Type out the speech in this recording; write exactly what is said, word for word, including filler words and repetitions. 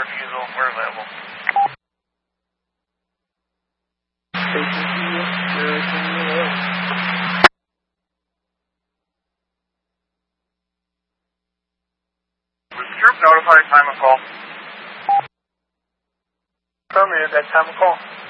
diesel. We're available. Was the troop notified time of call? Affirmative, that time of call.